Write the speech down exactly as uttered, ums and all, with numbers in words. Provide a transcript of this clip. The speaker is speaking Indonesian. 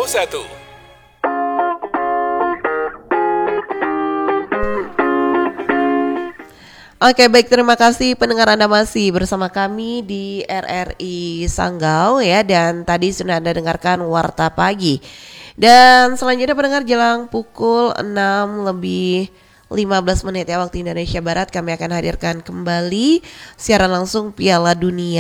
satu. Oke, baik, terima kasih pendengar Anda masih bersama kami di R R I Sanggau ya, dan tadi sudah Anda dengarkan Warta Pagi. Dan selanjutnya pendengar, jelang pukul enam lebih lima belas menit ya waktu Indonesia Barat, kami akan hadirkan kembali siaran langsung Piala Dunia